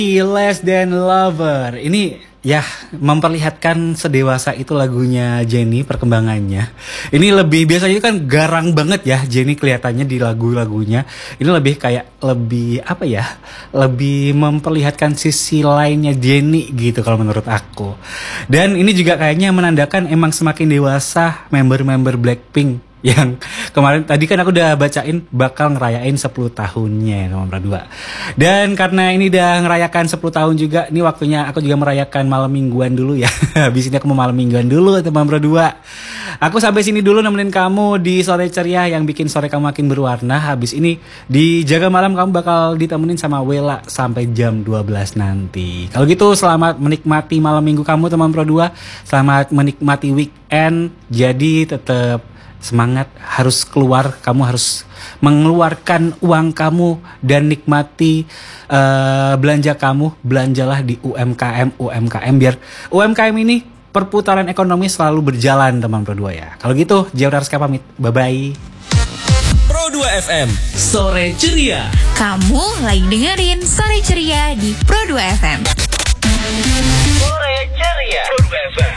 Less Than Lover. Ini ya memperlihatkan sedewasa itu lagunya Jennie, perkembangannya. Ini lebih biasanya kan garang banget ya Jennie kelihatannya di lagu-lagunya. Ini lebih kayak lebih apa ya? Lebih memperlihatkan sisi lainnya Jennie gitu kalau menurut aku. Dan ini juga kayaknya menandakan emang semakin dewasa member-member Blackpink. Yang kemarin tadi kan aku udah bacain bakal ngerayain 10 tahunnya nomor 2. Dan karena ini udah ngerayakan 10 tahun juga, ini waktunya aku juga merayakan malam mingguan dulu ya. Habis ini aku mau malam mingguan dulu teman nomor 2. Aku sampai sini dulu nemenin kamu di sore ceria yang bikin sore kamu makin berwarna. Habis ini di Jaga Malam kamu bakal ditemenin sama Wela sampai jam 12 nanti. Kalau gitu selamat menikmati malam minggu kamu teman Pro 2. Selamat menikmati weekend. Jadi tetap semangat, harus keluar, kamu harus mengeluarkan uang kamu dan nikmati belanja kamu. Belanjalah di UMKM biar UMKM ini perputaran ekonomi selalu berjalan teman Pro 2 ya. Kalau gitu Jauh Rizka pamit, bye bye. Pro 2 FM Sore Ceria. Kamu lagi dengerin Sore Ceria di Pro 2 FM. Sore Ceria Pro 2 FM.